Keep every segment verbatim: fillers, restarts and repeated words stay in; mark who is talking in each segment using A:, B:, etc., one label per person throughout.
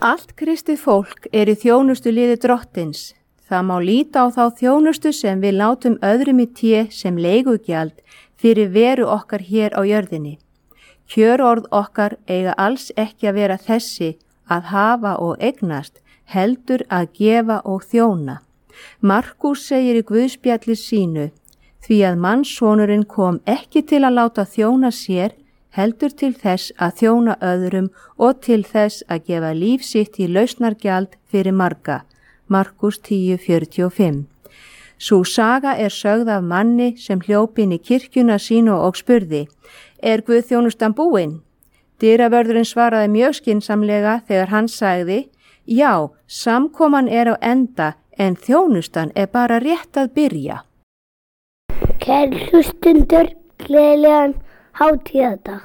A: Allt kristið fólk er í þjónustu liði Drottins. Það má líta á þá þjónustu sem við látum öðrum í té sem leigugjald fyrir veru okkar hér á jörðinni. Kjörorð okkar eiga alls ekki að vera þessi að hafa og eignast, heldur að gefa og þjóna. Markús segir í Guðspjalli sínu, því að mannssonurinn kom ekki til að láta þjóna sér, heldur til þess að þjóna öðrum og til þess að gefa líf sitt í lausnargjald fyrir marga. Markús tíu fjörutíu og fimm. Sú saga er sögð af manni sem hljóp inn í kirkjuna sínu og spurði, er Guð þjónustan búin? Dyravörðurinn svaraði mjög skynsamlega þegar hann sagði, já, samkoman er á enda en þjónustan er bara rétt að byrja.
B: Kæri hlustundur, gleðilegan hátíðardag.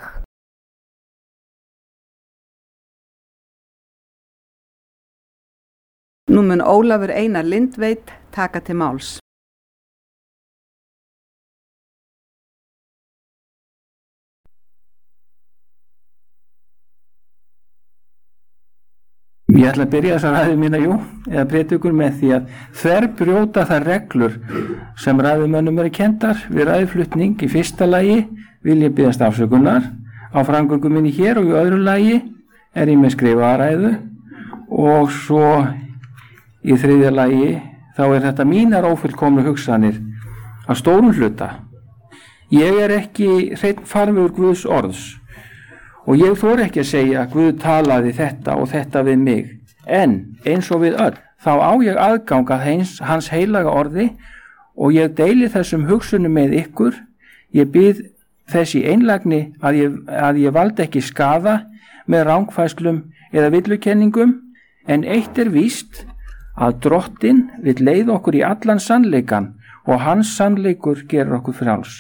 C: Nú mun Ólafur Einar Lindveit taka til máls.
D: Ég ætla að byrja þessa ræðu mína, jú, eða prédikur með því að þverbrjóta þær reglur sem ræðumönnum eru kenndar við ræðuflutning. Í fyrsta lagi vil ég biðjast afsökunar á framgöngu minni hér og í öðru lagi er ég með skrifaða ræðu og svo í þriðja lagi þá er þetta mínar ófullkomnu hugsanir að stórum hluta. Ég er ekki hreinn farvegur Guðs orðs og ég þori ekki að segja að Guð talaði þetta og þetta við mig, en eins og við öll, þá á ég aðgang að hans, hans heilaga orði og ég deili þessum hugsunum með ykkur. Ég bið þess í einlægni að ég, að ég valdi ekki skaða með rangfærslum eða villukenningum, en eitt er víst að Drottinn vill leiða okkur í allan sannleikan og hans sannleikur gerir okkur frjáls.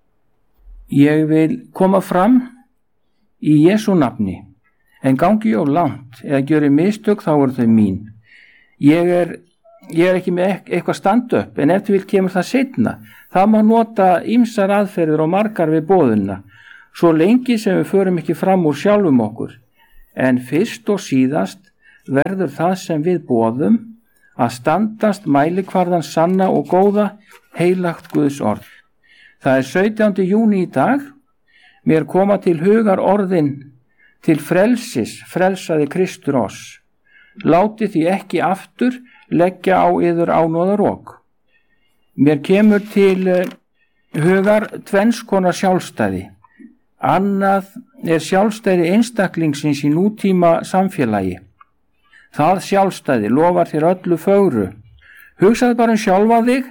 D: Ég vil koma fram í Jesú nafni, en gangi ég of langt eða gjöri mistök þá eru þau mín. Ég er, ég er ekki með eitthvað stand-up, en ef þú vil kemur það seinna. Það má nota ýmsar aðferðir og margar við boðuna, svo lengi sem við förum ekki fram úr sjálfum okkur. En fyrst og síðast verður það sem við boðum að standast mælikvarðan sanna og góða heilagt Guðs orð. Það er sautjánda júní í dag. Mér koma til hugar orðin til frelsis, frelsaði Kristur oss. Láti því ekki aftur leggja á yður ánóðarók. Mér kemur til hugar tvenns konar sjálfstæði. Annað er sjálfstæði einstaklingsins í nútíma samfélagi. Það sjálfstæði lofar þér öllu fögru. Hugsaðu bara um sjálfa þig.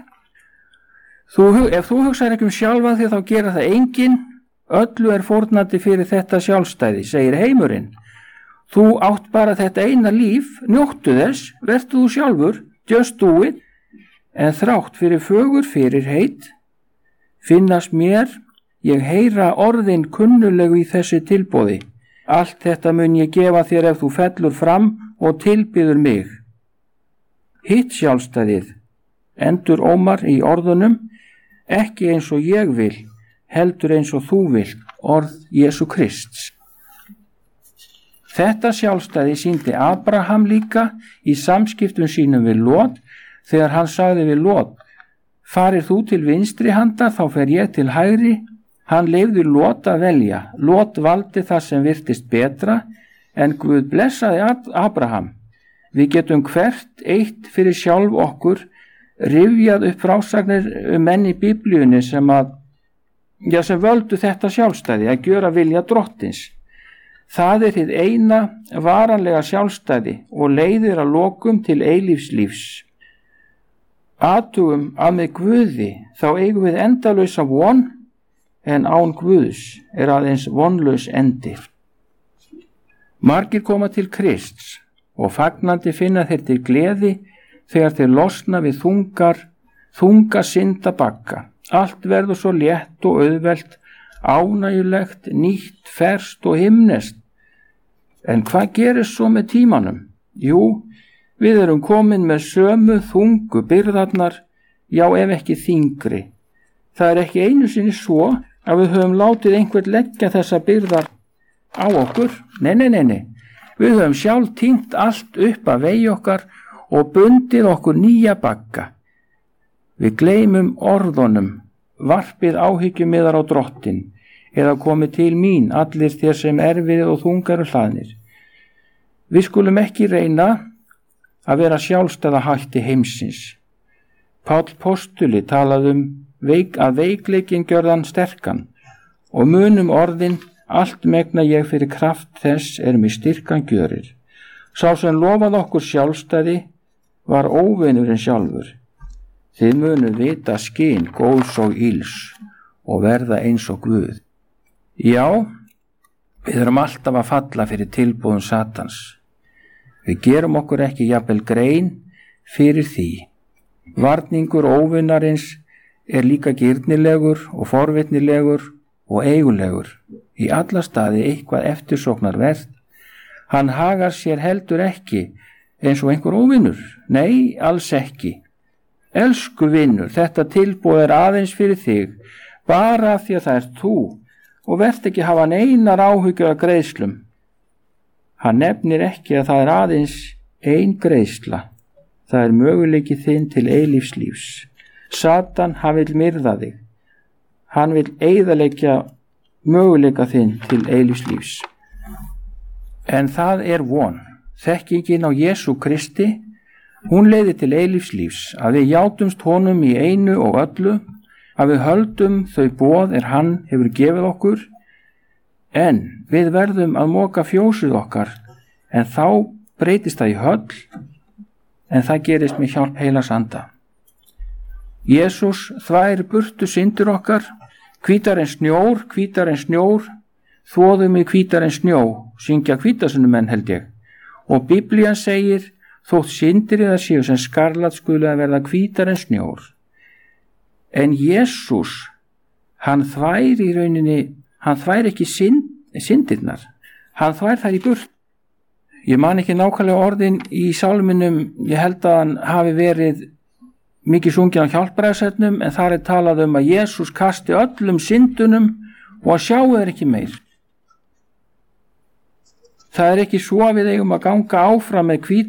D: Þú, ef þú hugsaður ekki um sjálfa þig þá gera það enginn. Öllu er fórnandi fyrir þetta sjálfstæði, segir heimurinn. Þú átt bara þetta eina líf, njóttu þess, vertu þú sjálfur, just do it, en þrátt fyrir fögur fyrir heit, finnast mér, ég heyra orðin kunnulegu í þessi tilboði. Allt þetta mun ég gefa þér ef þú fellur fram og tilbyður mig. Hitt sjálfstæðið, endur Ómar í orðunum, ekki eins og ég vil, heldur eins og þú vilt, orð Jesú Krists. Þetta sjálfstæði sýndi Abraham líka í samskiptum sínum við Lot, þegar hann sagði við Lot, farir þú til vinstri handar, þá fer ég til hægri. Hann leyfði Lot að velja. Lot valdi það sem virtist betra, en Guð blessaði Abraham. Við getum hvert eitt fyrir sjálf okkur rifjað upp frásagnir um menn í Biblíunni sem að Já, sem völdu þetta sjálfstæði að gjöra vilja Drottins. Það er hið eina varanlega sjálfstæði og leiðir að lokum til eilífs lífs. Athugum að með Guði þá eigum við endalausa von, en án Guðs er aðeins vonlaus endi. Margir koma til Krists og fagnandi finna þeir til gleði þegar þeir losna við þungar, þunga syndabagga. Allt verður svo létt og auðvelt, ánægjulegt, nýtt, ferskt og himnest. En hvað gerist svo með tímanum? Jú, við erum komin með sömu þungu byrðarnar, já ef ekki þyngri. Það er ekki einu sinni svo að við höfum látið einhvern leggja þessa byrðar á okkur. Nei, nei, nei, nei. Við höfum sjálf týnt allt upp að vegi okkar og bundið okkur nýja bagga. Við gleymum orðunum, varpið áhyggjummiðar á drottin, eða komið til mín allir þér sem erfið og þungar og hlaðnir. Við skulum ekki reyna að vera sjálfstæða hætti heimsins. Páll postuli talaði um veik, að veikleikin gjörðan sterkan og munum orðin allt megna ég fyrir kraft þess er mig styrkan gjörir. Sá sem lofaði okkur sjálfstæði var óvinurinn sjálfur. Þið munum vita skyn góðs og ills og verða eins og Guð. Já, við erum alltaf að falla fyrir tilboðum Satans. Við gerum okkur ekki jafnvel grein fyrir því. Varningur óvinarins er líka girnilegur og forvitnilegur og eigulegur. Í alla staði eitthvað eftirsóknarvert. Hann hagar sér heldur ekki eins og einhver óvinur. Nei, alls ekki. Elsku vinur, þetta tilboð er aðeins fyrir þig, bara af því að það er þú og verð ekki hafa neinar áhyggjur af greiðslum. Hann nefnir ekki að það er aðeins ein greiðsla. Það er möguleiki þinn til eilífslífs. Satan, hann vil myrða þig. Hann vil eyðileggja möguleika þinn til eilífslífs. En það er von. Þekkingin á Jesú Kristi, hún leiðir til eilífslífs, að við játumst honum í einu og öllu, að við höldum þau boð er hann hefur gefið okkur, en við verðum að moka fjósið okkar, en þá breytist það í höll, en það gerist með hjálp heilags anda. Jesús þvær burtu syndir okkar, hvítar en snjór, hvítar en snjór, þvoðum í hvítar en snjó, syngja hvítasunnumenn held ég, og Biblían segir, þótt syndir eða séu sem skarlat skulu að verða hvítar en snjór. En Jesús, hann þvær í rauninni, hann þvær ekki synd, syndirnar, hann þvær þær í burt. Ég man ekki nákvæmlega orðin í sálminum, ég held að hann hafi verið mikið sungið á hjálpræðsefnum, en þar er talað um að Jesús kasti öllum syndunum og að sjáu þeir ekki meir. Það er ekki svo að við eigum að ganga áfram með hvít